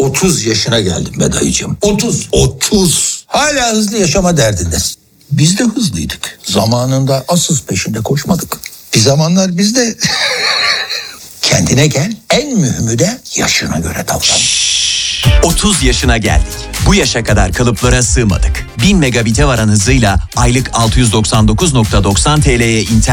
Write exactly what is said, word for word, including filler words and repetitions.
otuz yaşına geldim be dayıcığım. otuz. otuz. Hala hızlı yaşama derdindesin. Biz de hızlıydık. Zamanında asıl peşinde koşmadık. Bir zamanlar biz de... Kendine gel. En mühimi de yaşına göre davran. otuz yaşına geldik. Bu yaşa kadar kalıplara sığmadık. bin megabite varan hızıyla aylık altı yüz doksan dokuz virgül doksan T L'ye internet